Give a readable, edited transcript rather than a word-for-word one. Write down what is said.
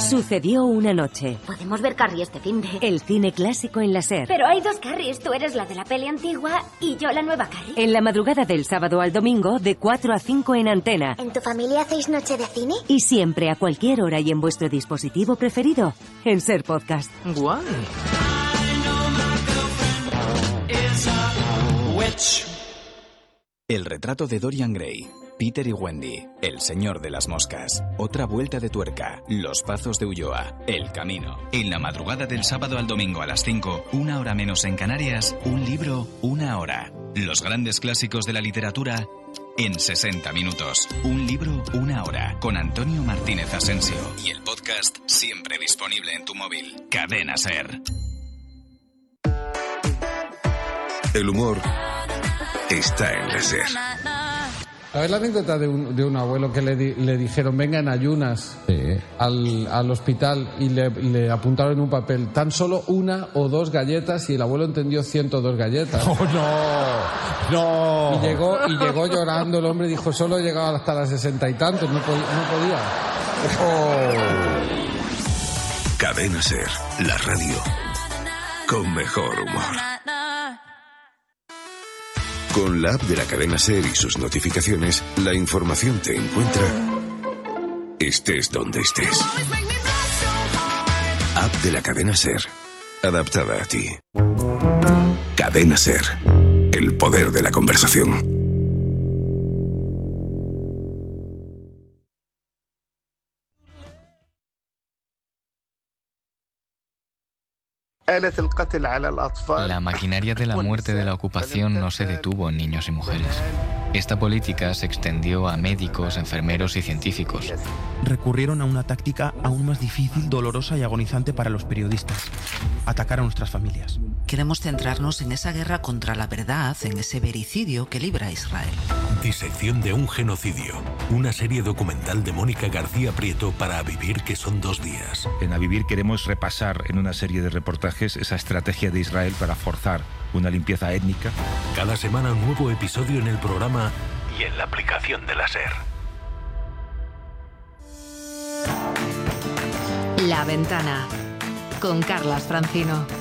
Sucedió una noche. Podemos ver Carrie este finde. El cine clásico en la SER. Pero hay dos Carries. Tú eres la de la peli antigua y yo la nueva Carrie. En la madrugada del sábado al domingo, de 4 a 5 en Antena. ¿En tu familia hacéis noche de cine? Y siempre, a cualquier hora y en vuestro dispositivo preferido, en SER Podcast. Guay. El retrato de Dorian Gray, Peter y Wendy, El señor de las moscas, Otra vuelta de tuerca, Los pazos de Ulloa, El camino. En la madrugada del sábado al domingo a las 5, 1 hora menos en Canarias, un libro, 1 hora. Los grandes clásicos de la literatura en 60 minutos. Un libro, 1 hora. Con Antonio Martínez Asensio. Y el podcast siempre disponible en tu móvil. Cadena SER. El humor está en la SER. A ver la anécdota de un abuelo que le dijeron venga en ayunas al hospital y le apuntaron en un papel tan solo 1 o 2 galletas y el abuelo entendió 102 galletas. ¡Oh, no! Y llegó llorando el hombre y dijo solo he llegado hasta las 60 y tantos, no podía. Oh. Cadena SER, la radio con mejor humor. Con la app de la cadena SER y sus notificaciones, la información te encuentra estés donde estés. App de la cadena SER, adaptada a ti. Cadena SER, el poder de la conversación. La maquinaria de la muerte de la ocupación no se detuvo en niños y mujeres. Esta política se extendió a médicos, enfermeros y científicos. Recurrieron a una táctica aún más difícil, dolorosa y agonizante para los periodistas: atacar a nuestras familias. Queremos centrarnos en esa guerra contra la verdad, en ese vericidio que libra Israel. Disección de un genocidio. Una serie documental de Mónica García Prieto para A Vivir, que son 2 días. En A Vivir queremos repasar en una serie de reportajes esa estrategia de Israel para forzar una limpieza étnica. Cada semana un nuevo episodio en el programa y en la aplicación de la SER. La Ventana, con Carlas Francino.